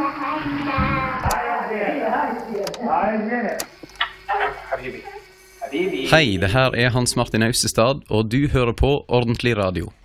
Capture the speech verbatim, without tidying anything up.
Hei, det her er Hans Martin Austestad, og du hører på Ordentlig Radio.